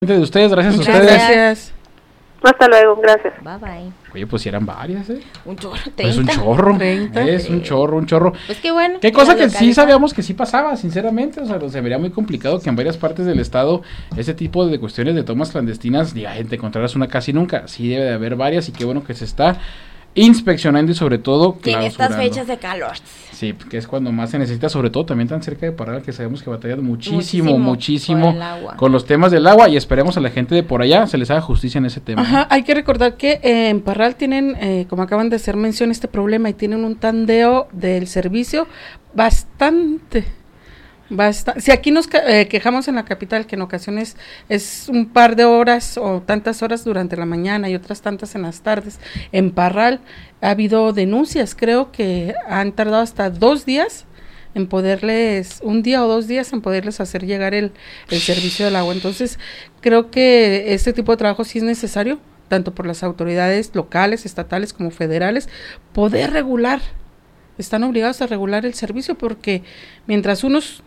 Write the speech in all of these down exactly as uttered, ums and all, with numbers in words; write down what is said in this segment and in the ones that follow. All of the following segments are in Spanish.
De ustedes, gracias Muchas a ustedes. Gracias. Hasta luego, gracias. Bye bye. Oye, pues si eran varias, ¿eh? Un chorro, treinta. Es un chorro. treinta. Es un chorro, un chorro. Pues qué bueno. Qué cosa que la sí localidad. sabíamos que sí pasaba, sinceramente. O sea, se vería muy complicado que en varias partes del estado ese tipo de cuestiones de tomas clandestinas, diga, gente, encontrarás una casi nunca. Sí debe de haber varias y qué bueno que se está inspeccionando y sobre todo Y en estas clausurando. fechas de calor. Sí, que es cuando más se necesita, sobre todo también tan cerca de Parral, que sabemos que batallan muchísimo, Muchísimo muchísimo, con el agua. con los temas del agua y esperemos a la gente de por allá se les haga justicia en ese tema. Ajá, hay que recordar que eh, en Parral tienen, eh, como acaban de hacer mención, este problema y tienen un tandeo del servicio bastante, bastante. Si aquí nos ca- eh, quejamos en la capital que en ocasiones es un par de horas o tantas horas durante la mañana y otras tantas en las tardes, en Parral ha habido denuncias, creo que han tardado hasta dos días en poderles, un día o dos días en poderles hacer llegar el, el servicio del agua. Entonces, creo que este tipo de trabajo sí es necesario, tanto por las autoridades locales, estatales como federales, poder regular, están obligados a regular el servicio porque mientras unos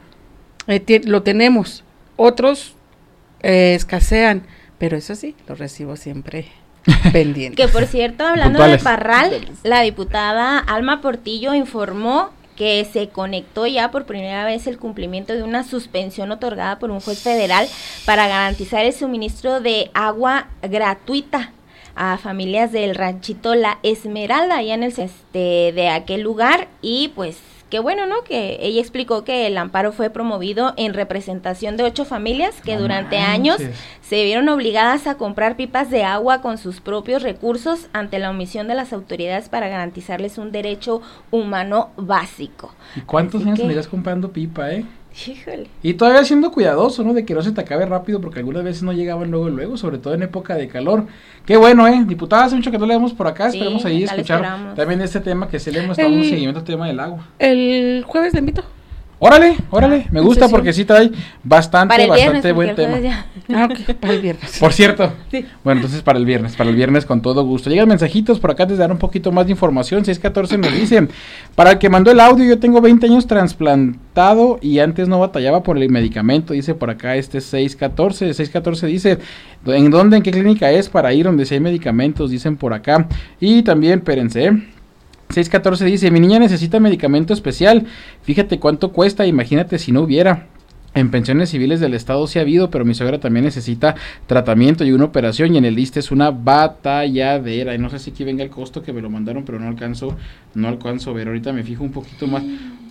eh, te- lo tenemos, otros eh, escasean, pero eso sí, los recibo siempre pendientes. Que por cierto, hablando Puntuales. de Parral, la diputada Alma Portillo informó que se conectó ya por primera vez el cumplimiento de una suspensión otorgada por un juez federal para garantizar el suministro de agua gratuita a familias del ranchito La Esmeralda, allá en el este, de aquel lugar. Y pues qué bueno, ¿no? Que ella explicó que el amparo fue promovido en representación de ocho familias que No durante manches. años se vieron obligadas a comprar pipas de agua con sus propios recursos ante la omisión de las autoridades para garantizarles un derecho humano básico. ¿Y cuántos Así años que- anirás comprando pipa, eh? Híjole. Y todavía siendo cuidadoso, ¿no? De que no se te acabe rápido, porque algunas veces no llegaban luego, luego, sobre todo en época de calor. Qué bueno, ¿eh? Diputada, hace mucho que no le vemos por acá, Sí, esperemos ahí acá le escuchar esperamos. también este tema que se le hemos estado dando El- seguimiento al tema del agua. El jueves le invito. Órale, órale, me en gusta sesión. porque sí trae bastante, Para el bastante viernes, buen porque el tema. jueves ya- Ah, ok, para el viernes. Por cierto. Sí. Bueno, entonces para el viernes, para el viernes con todo gusto. Llegan mensajitos por acá, te dar un poquito más de información. seis catorce nos dice, para el que mandó el audio, yo tengo veinte años trasplantado y antes no batallaba por el medicamento, dice por acá este seis catorce. seis catorce dice, ¿en dónde, en qué clínica es para ir donde si hay medicamentos? Dicen por acá. Y también, espérense, ¿eh? seis catorce dice, mi niña necesita medicamento especial, fíjate cuánto cuesta, imagínate si no hubiera. En pensiones civiles del estado sí ha habido, pero mi suegra también necesita tratamiento y una operación y en el liste es una batalladera. Y no sé si aquí venga el costo que me lo mandaron, pero no alcanzo, no alcanzo a ver. Ahorita me fijo un poquito más.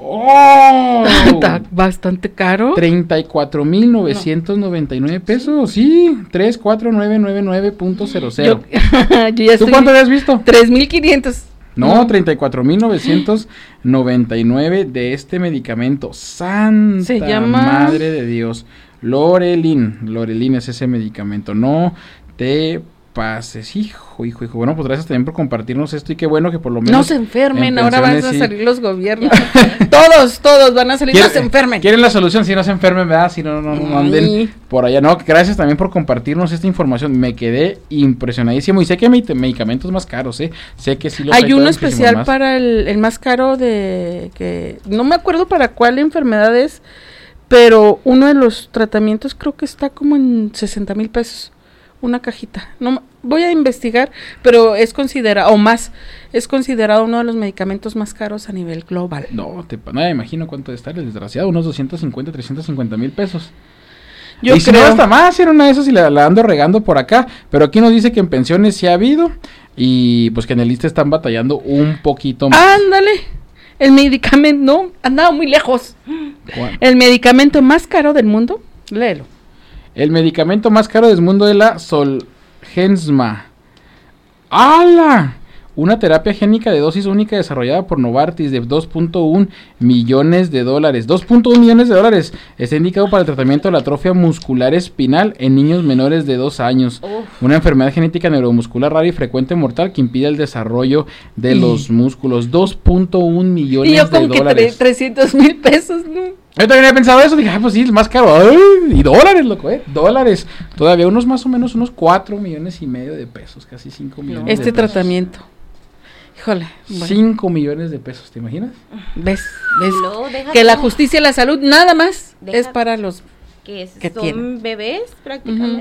¡Oh! Está bastante caro. treinta y cuatro mil novecientos noventa y nueve pesos, sí, tres cuatro nueve nueve nueve punto cero cero. Yo, yo ya ¿Tú estoy. cuánto habías visto? tres mil quinientos. No, treinta y cuatro mil novecientos noventa y nueve de este medicamento. Santa Se llama- madre de Dios. Lorelin. Lorelin es ese medicamento. No te pases. Hijo, hijo, hijo. Bueno, pues gracias también por compartirnos esto y qué bueno que por lo menos. No se enfermen, en ahora van a pensiones sí. salir los gobiernos. todos, todos van a salir, no se enfermen. Quieren la solución, si no se enfermen, ¿verdad? Si no, no, no, no anden Ay. por allá. No, gracias también por compartirnos esta información. Me quedé impresionadísimo. Y sé que hay med- medicamentos más caros, ¿eh? Sé que sí los Hay hay uno todavía muchísimos especial más. para el, el más caro de que no me acuerdo para cuál enfermedad es, pero uno de los tratamientos creo que está como en sesenta mil pesos, una cajita. No ma- voy a investigar, pero es considerado o más, es considerado uno de los medicamentos más caros a nivel global. No, te, pa- no me imagino cuánto debe estar el desgraciado, unos doscientos cincuenta, trescientos cincuenta mil pesos. Yo y si creo no hasta más, era una de esas y la, la ando regando por acá, pero aquí nos dice que en pensiones sí ha habido y pues que en el liste están batallando un poquito más. Ándale. El medicamento, no, andaba muy lejos. ¿Cuál? El medicamento más caro del mundo, léelo. El medicamento más caro del mundo es la Zolgensma. ¡Hala! Una terapia génica de dosis única desarrollada por Novartis de dos punto uno millones de dólares. dos punto uno millones de dólares. Está indicado para el tratamiento de la atrofia muscular espinal en niños menores de dos años. Uf. Una enfermedad genética neuromuscular rara y frecuente mortal que impide el desarrollo de Y- los músculos. dos punto uno millones Y yo de con que dólares. trescientos mil pesos, no. Yo también había pensado eso, dije, ah, pues sí, el más caro. Ay, y dólares, loco, eh, dólares. Todavía unos más o menos, unos cuatro millones y medio de pesos, casi cinco millones de Este pesos. tratamiento. Híjole, bueno, cinco millones de pesos, ¿te imaginas? ves, ves Luego, deja que la tú. justicia y la salud nada más Deja- es para los que es- ¿Qué son tienen? bebés prácticamente.